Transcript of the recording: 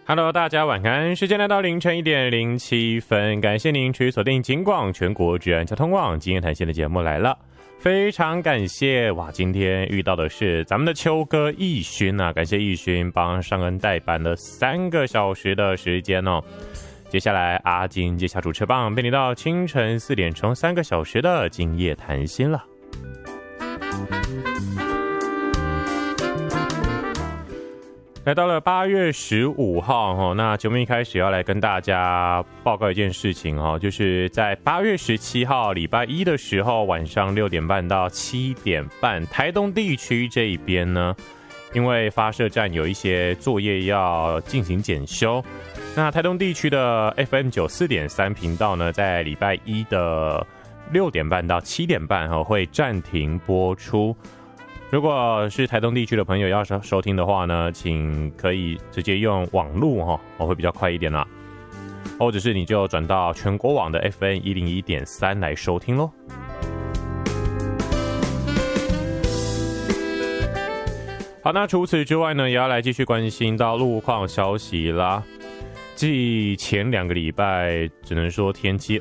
Hello， 大家晚安，时间来到凌晨1:07，感谢您持续锁定警广全国治安交通网今夜谈心的节目来了，非常感谢哇！今天遇到的是咱们的秋哥奕勋啊，感谢奕勋帮尚恩代班了3个小时的时间哦。接下来阿金接下主持棒，陪你到清晨4点钟3个小时的今夜谈心了。来到了8月15号，那节目一开始要来跟大家报告一件事情，就是在8月17号礼拜一的时候晚上6点半到7点半，台东地区这一边呢，因为发射站有一些作业要进行检修，那台东地区的 FM94.3 频道呢，在礼拜一的6点半到7点半会暂停播出。如果是台东地区的朋友要收听的话呢，请可以直接用网路会比较快一点啦，或者是你就转到全国网的 FM101.3 来收听咯。好，那除此之外呢，也要来继续关心到路况消息啦。继前2个礼拜只能说天气